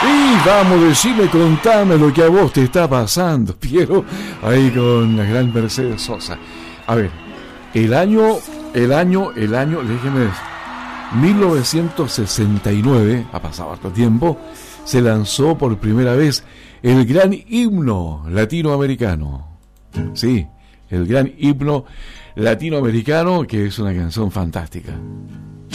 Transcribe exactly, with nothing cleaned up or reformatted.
Y vamos, decime, contame lo que a vos te está pasando, Piero, ahí con la gran Mercedes Sosa. A ver, el año, el año, el año, déjeme decir, mil novecientos sesenta y nueve, ha pasado harto tiempo, se lanzó por primera vez el gran himno latinoamericano. Sí, el gran himno latinoamericano, que es una canción fantástica.